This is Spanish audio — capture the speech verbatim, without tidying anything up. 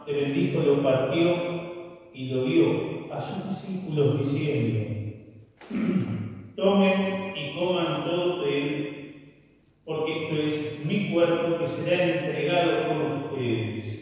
te bendijo, lo partió y lo dio a sus discípulos diciendo: tomen y coman todo de él, porque esto es mi cuerpo que será entregado por ustedes.